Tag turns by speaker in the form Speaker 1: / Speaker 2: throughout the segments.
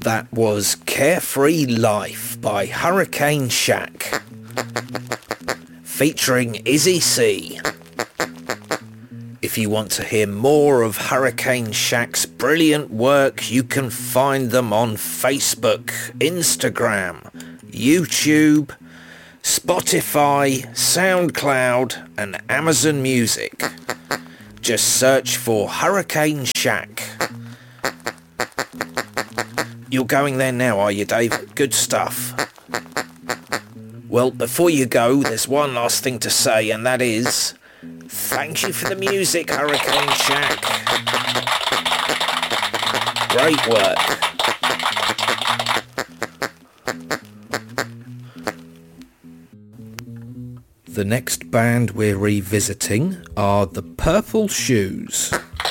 Speaker 1: That was Carefree Life by Hurricane Shack, featuring Izzy C. If you want to hear more of Hurricane Shack's brilliant work, you can find them on Facebook, Instagram, YouTube, Spotify, SoundCloud and Amazon Music. Just search for Hurricane Shack. You're going there now, are you, Dave? Good stuff. Well, before you go, there's one last thing to say, and that is, thank you for the music, Hurricane Shack. Great work. The next band we're revisiting are the Purple Shoes.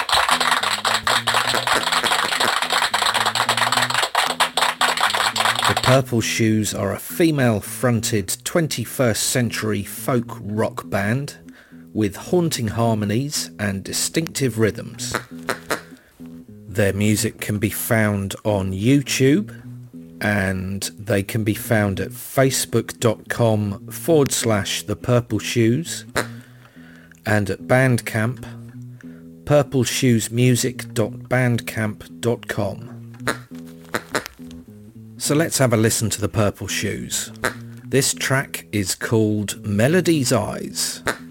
Speaker 1: The Purple Shoes are a female-fronted 21st century folk rock band with haunting harmonies and distinctive rhythms. Their music can be found on YouTube, and they can be found at facebook.com/The Purple Shoes and at Bandcamp, purpleshoesmusic.bandcamp.com. So let's have a listen to the Purple Shoes. This track is called Melody's Eyes.